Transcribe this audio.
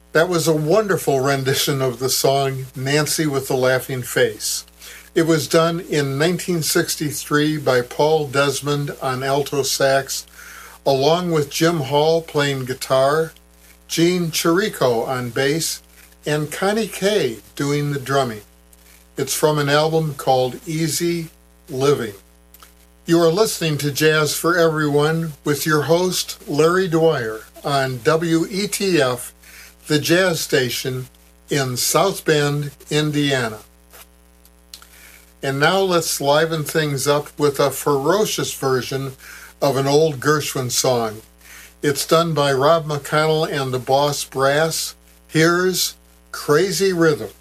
That was a wonderful rendition of the song Nancy with the Laughing Face. It was done in 1963 by Paul Desmond on alto sax, along with Jim Hall playing guitar, Gene Chirico on bass, and Connie Kay doing the drumming. It's from an album called Easy Living. You are listening to Jazz for Everyone with your host, Larry Dwyer, on WETF, the jazz station in South Bend, Indiana. And now let's liven things up with a ferocious version of an old Gershwin song. It's done by Rob McConnell and the Boss Brass. Here's Crazy Rhythm.